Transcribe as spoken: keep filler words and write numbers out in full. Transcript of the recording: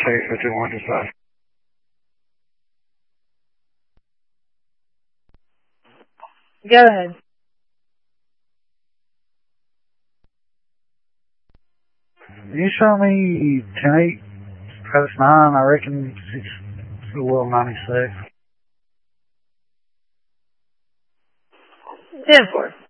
six fifty one dispatch. Go ahead. You show me ten eight past nine, I reckon it's a little ninety-six. ten four.